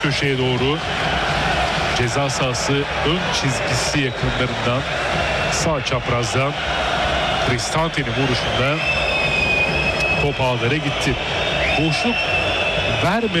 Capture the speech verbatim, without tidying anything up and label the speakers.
Speaker 1: köşeye doğru ceza sahası ön çizgisi yakınlarından sağ çaprazdan Cristante'nin vuruşunda top ağlara gitti. Boşluk verme